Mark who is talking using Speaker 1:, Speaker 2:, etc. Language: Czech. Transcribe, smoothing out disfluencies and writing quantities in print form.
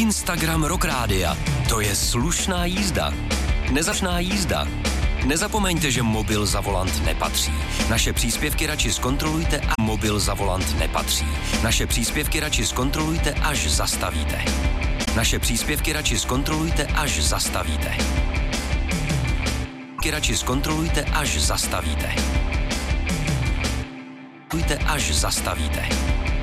Speaker 1: Instagram Rock Rádia. To je slušná jízda. Nezačná jízda. Nezapomeňte, že mobil za volant nepatří. Naše příspěvky radši zkontrolujte a mobil za volant nepatří. Naše příspěvky radši zkontrolujte, až zastavíte. Naše příspěvky radši zkontrolujte, až zastavíte. Radši zkontrolujte, až zastavíte. Až zastavíte.